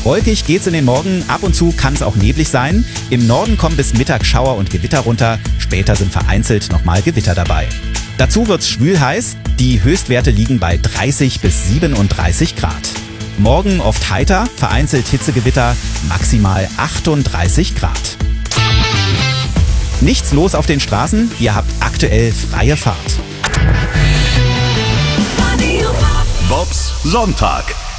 Wolkig geht's in den Morgen, ab und zu kann es auch neblig sein. Im Norden kommen bis Mittag Schauer und Gewitter runter, später sind vereinzelt nochmal Gewitter dabei. Dazu wird's schwül heiß, die Höchstwerte liegen bei 30 bis 37 Grad. Morgen oft heiter, vereinzelt Hitzegewitter, maximal 38 Grad. Nichts los auf den Straßen, ihr habt aktuell freie Fahrt. Bobs Sonntag.